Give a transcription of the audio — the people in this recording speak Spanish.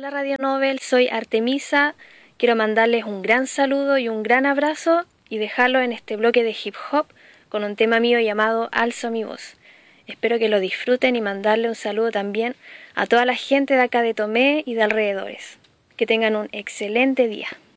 Hola Radio Nobel, soy Artemisa. Quiero mandarles un gran saludo y un gran abrazo y dejarlo en este bloque de hip hop con un tema mío llamado Alzo mi voz. Espero que lo disfruten y mandarle un saludo también a toda la gente de acá de Tomé y de alrededores. Que tengan un excelente día.